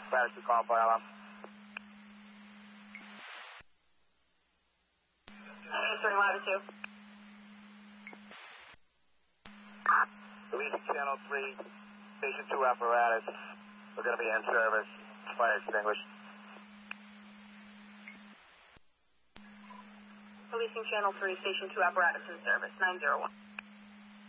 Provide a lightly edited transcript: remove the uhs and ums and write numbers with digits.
Patterson, call fire alarm. Answering latitude. Police Channel 3, Station 2 apparatus. We're going to be in service. Fire extinguished. Policing Channel 3, Station 2 apparatus in service, 901.